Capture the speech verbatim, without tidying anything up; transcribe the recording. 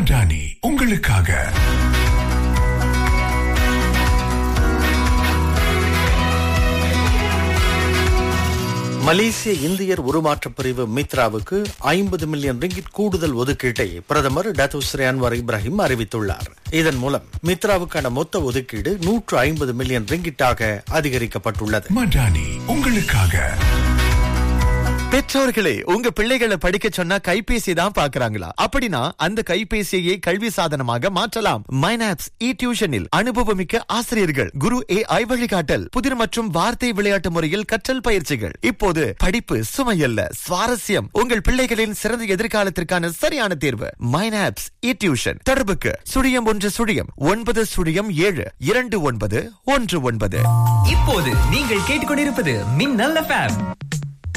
மடானி உங்களுக்காக. மலேசிய இந்தியர் உருமாற்றப் பிரிவு மித்ராவுக்கு ஐம்பது மில்லியன் ரிங்கிட் கூடுதல் ஒதுக்கீட்டை பிரதமர் டத்தோ ஸ்ரீ அன்வர் இப்ராஹிம் அறிவித்துள்ளார். இதன் மூலம் மித்ராவுக்கான மொத்த ஒதுக்கீடு நூற்று ஐம்பது மில்லியன் ரிங்கிட்டாக அதிகரிக்கப்பட்டுள்ளது. மடானி உங்களுக்காக. பெற்றோர்களே, உங்க பிள்ளைகளை படிக்க சொன்னா கைபேசி தான் பாக்குறாங்களா? அப்படின்னா அந்த கைபேசியை கல்வி சாதனமாக மாற்றலாம். மைனாப்ஸ் இ டியூஷனில் அனுபவமிக்க ஆசிரியர்கள், குரு ஏ ஐ வழிகாட்டல், புதிர் மற்றும் வார்த்தை விளையாட்டு முறையில் கற்றல் பயிற்சிகள். இப்போது படிப்பு சுமையல்ல, சுவாரஸ்யம். உங்கள் பிள்ளைகளின் சிறந்த எதிர்காலத்திற்கான சரியான தேர்வு மைனாப்ஸ் இ டியூஷன். தொடர்புக்கு சுழியம் ஒன்று சுழியம் ஒன்பது சுழியம் ஏழு இரண்டு ஒன்பது ஒன்று ஒன்பது. இப்போது நீங்கள் கேட்டுக்கொண்டிருப்பது மின்னல் எஃப்எம்.